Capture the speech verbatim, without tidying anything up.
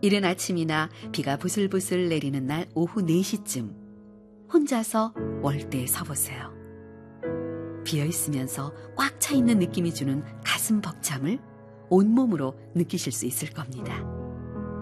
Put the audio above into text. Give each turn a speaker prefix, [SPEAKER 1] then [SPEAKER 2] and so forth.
[SPEAKER 1] 이른 아침이나 비가 부슬부슬 내리는 날 오후 네 시쯤 혼자서 월대에 서보세요. 비어있으면서 꽉 차 있는 느낌이 주는 가슴 벅참을 온몸으로 느끼실 수 있을 겁니다.